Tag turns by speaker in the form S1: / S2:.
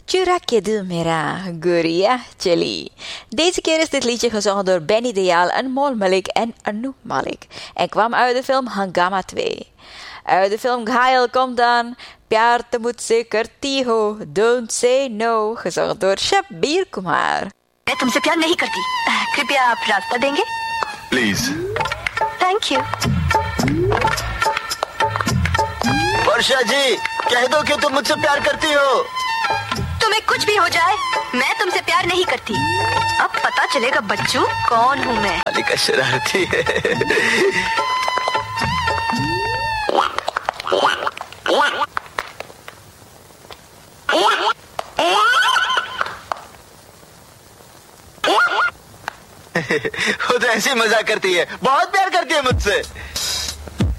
S1: Chura que du mera, Guria Chili. Deze keer is dit liedje gezongen door Benny de Jaal en Mol Malik en Anu Malik. En kwam uit de film Hangama 2. Uit de film Ghayal komt dan Pyar to mujhse karti ho, Don't Say No, gezongen door Shabbir Kumar.
S2: मैं तुमसे प्यार नहीं करती, कृपया आप रास्ता देंगे?
S3: Please.
S2: Thank you.
S3: वर्षा जी, कह दो कि तुम मुझसे प्यार करती हो।
S2: तुम्हें कुछ भी हो जाए, मैं तुमसे प्यार नहीं करती। अब पता चलेगा बच्चू कौन हूँ मैं।
S3: का शरारती है। वो तो ऐसे ही मजाक करती है, बहुत प्यार करती है मुझसे।